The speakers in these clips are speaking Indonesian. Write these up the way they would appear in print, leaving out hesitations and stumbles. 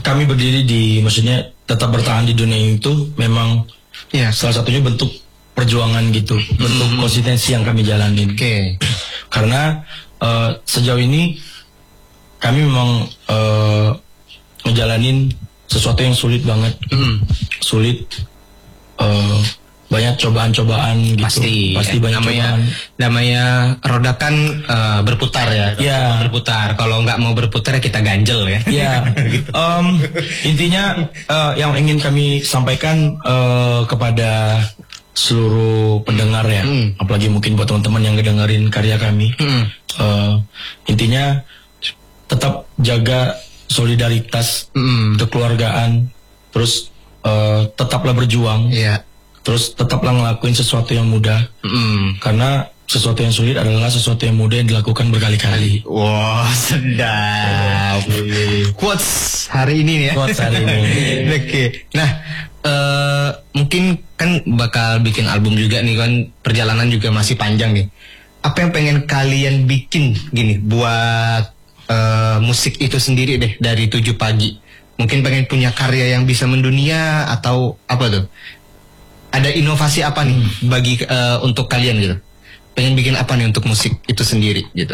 kami berdiri maksudnya tetap bertahan di dunia itu memang salah satunya bentuk perjuangan gitu, bentuk konsistensi yang kami jalanin. Karena sejauh ini kami memang ngejalanin sesuatu yang sulit banget, sulit. Banyak cobaan-cobaan gitu. Pasti banyak cobaan. Namanya roda kan berputar ya. Berputar. Kalau nggak mau berputar ya kita ganjel ya. Gitu. Intinya yang ingin kami sampaikan kepada seluruh pendengar ya, apalagi mungkin buat teman-teman yang ngedengerin karya kami. Intinya tetap jaga solidaritas, kekeluargaan, terus tetaplah berjuang. Terus tetaplah ngelakuin sesuatu yang mudah, karena sesuatu yang sulit adalah sesuatu yang mudah yang dilakukan berkali-kali. Wah, sedap. Quotes hari ini ya. Quotes hari ini. Oke. Nah, mungkin kan bakal bikin album juga nih kan, perjalanan juga masih panjang nih. Apa yang pengen kalian bikin gini buat musik itu sendiri deh dari 7 pagi? Mungkin pengen punya karya yang bisa mendunia atau apa tuh? Ada inovasi apa nih bagi untuk kalian gitu? Pengen bikin apa nih untuk musik itu sendiri gitu?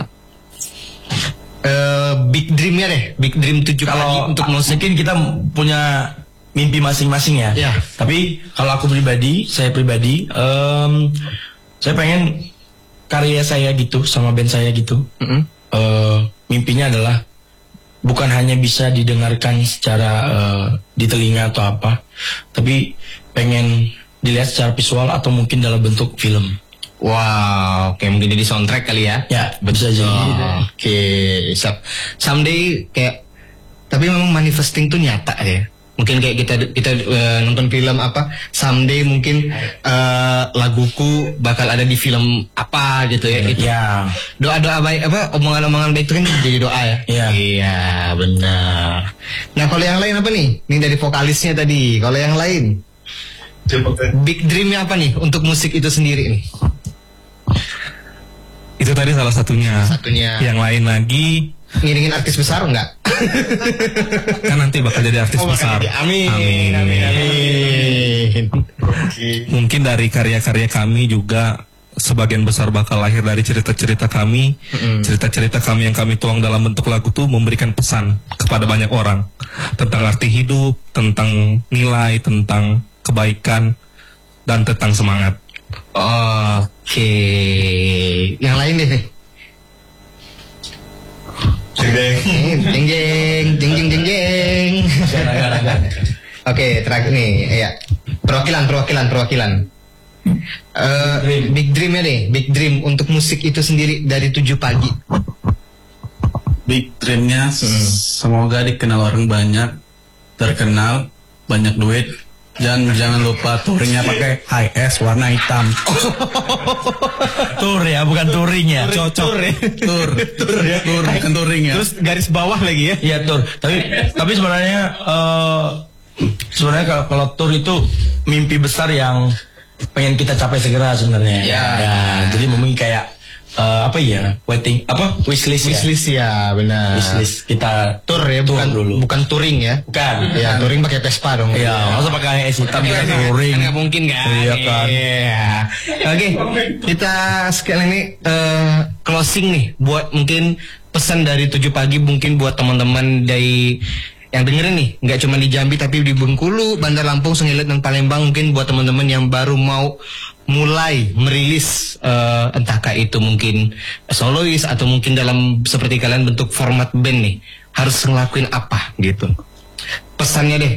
Big dreamnya deh, big dream 7 pagi untuk musik. Mungkin kita punya mimpi masing-masing ya. Tapi kalau aku pribadi, saya pengen karya saya gitu sama band saya gitu. Mimpinya adalah bukan hanya bisa didengarkan secara di telinga atau apa, tapi pengen dilihat secara visual atau mungkin dalam bentuk film. Wow, oke, mungkin jadi soundtrack kali ya? Ya, bisa jadi. Oke, someday kayak, tapi memang manifesting tuh nyata ya. Mungkin kayak kita nonton film apa, someday mungkin laguku bakal ada di film apa gitu ya. Itu. Doa-doa baik apa, omongan-omongan baik itu kan jadi doa ya. Iya, benar. Nah, kalau yang lain apa nih? Ini dari vokalisnya tadi. Kalau yang lain? Big dreamnya apa nih untuk musik itu sendiri nih? Itu tadi salah satunya. Yang lain lagi ngiringin artis besar enggak? Kan nanti bakal jadi artis besar. Amin. Mungkin dari karya-karya kami juga sebagian besar bakal lahir dari cerita-cerita kami. Cerita-cerita kami yang kami tuang dalam bentuk lagu tuh memberikan pesan kepada banyak orang tentang arti hidup, tentang nilai, tentang kebaikan, dan tentang semangat. Oke. Yang lain deh. Jeng. Oke, terakhir nih, ya. Perwakilan. Big dreamnya deh, big dream untuk musik itu sendiri dari 7 pagi. Big dreamnya semoga dikenal orang banyak, terkenal, banyak duit. Jangan lupa touringnya pakai high-S warna hitam. Tour ya, bukan touring ya. Cocok. Tour bukan touring ya. Terus garis bawah lagi ya. Iya, tour. Tapi sebenarnya kalau tour itu mimpi besar yang pengen kita capai segera sebenarnya. Ya, jadi mungkin kayak wishlist ya, benar. Wishlist kita tour ya, bukan touring ya. Bukan. Ya, touring pakai Vespa dong. Iya, masa pakai es hitam kita touring. Nggak mungkin kan? Iya kan. Oke, kita sekalian ini closing nih buat mungkin pesan dari 7 pagi mungkin buat teman-teman dari yang dengerin nih, nggak cuma di Jambi tapi di Bengkulu, Bandar Lampung, Sengilet dan Palembang, mungkin buat teman-teman yang baru mau mulai merilis entahkah itu mungkin solois atau mungkin dalam seperti kalian bentuk format band nih, harus ngelakuin apa gitu, pesannya deh.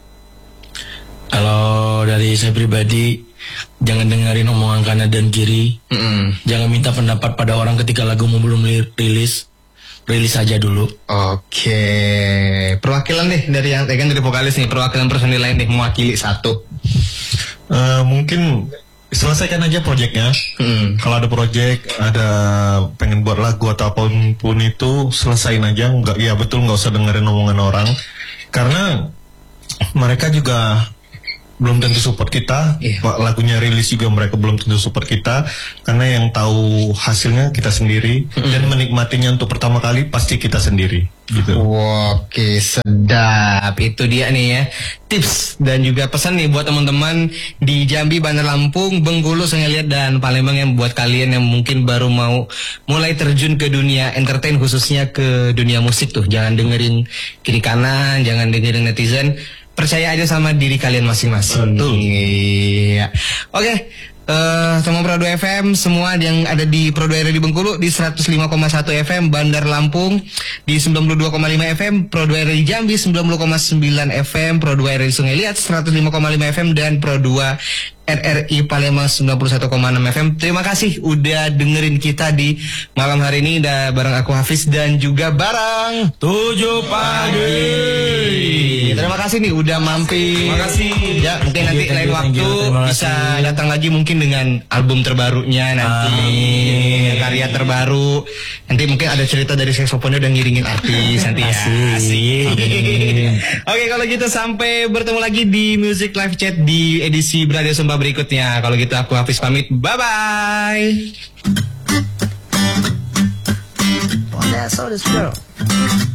Kalau dari saya pribadi, jangan dengerin omongan kanan dan kiri. Jangan minta pendapat pada orang ketika lagumu belum rilis aja dulu. Oke, perwakilan deh dari yang kan dari vokalis nih, perwakilan personil lain deh mewakili satu. Mungkin selesaikan aja proyeknya. Kalau ada proyek, ada pengen buat lagu atau apapun itu, selesain aja. Nggak usah dengerin omongan orang, karena mereka juga belum tentu support kita. Lagunya rilis juga mereka belum tentu support kita, karena yang tahu hasilnya kita sendiri dan menikmatinya untuk pertama kali pasti kita sendiri gitu. Oke, sedap. Itu dia nih ya, tips dan juga pesan nih buat teman-teman di Jambi, Bandar Lampung, Bengkulu, Sungai Liat, dan Palembang, yang buat kalian yang mungkin baru mau mulai terjun ke dunia entertain, khususnya ke dunia musik tuh. Jangan dengerin kiri kanan, jangan dengerin netizen. Percaya aja sama diri kalian masing-masing. Iya. Oke. Sama Pro 2 FM, semua yang ada di Pro 2 di Bengkulu di 105,1 FM, Bandar Lampung di 92,5 FM, Pro 2 di Jambi 90,9 FM, Pro 2 di Sungai Liat 105,5 FM, dan Pro 2 RRI Palembang 91,6 FM. Terima kasih udah dengerin kita di malam hari ini. Udah bareng aku Hafiz dan juga bareng 7 pagi. Terima kasih nih udah mampir. Terima kasih. Ya, mungkin nanti lain waktu bisa datang lagi mungkin dengan album terbarunya nanti, karya terbaru. Nanti mungkin ada cerita dari saksofonnya udah ngiringin artis nanti ya. Asik. Oke, kalau gitu sampai bertemu lagi di Music Live Chat di edisi Beradio Sumba berikutnya. Kalau gitu aku Hafiz pamit. Bye bye. Oh, that's all this girl.